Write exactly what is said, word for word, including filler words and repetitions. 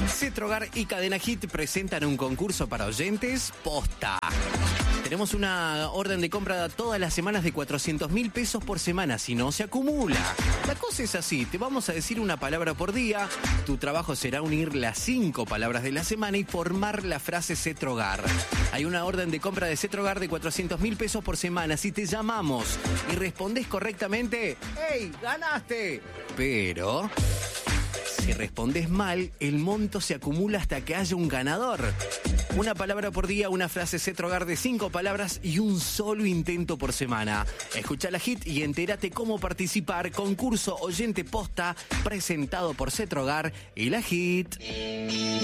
Cetrogar y Cadena Hit presentan un concurso para oyentes posta. Tenemos una orden de compra todas las semanas de cuatrocientos mil pesos por semana, si no se acumula. La cosa es así, te vamos a decir una palabra por día, tu trabajo será unir las cinco palabras de la semana y formar la frase Cetrogar. Hay una orden de compra de Cetrogar de cuatrocientos mil pesos por semana. Si te llamamos y respondes correctamente, ¡hey, ganaste! Pero si respondes mal, el monto se acumula hasta que haya un ganador. Una palabra por día, una frase Cetrogar de cinco palabras y un solo intento por semana. Escucha la Hit y entérate cómo participar. Concurso Oyente Posta presentado por Cetrogar y la Hit.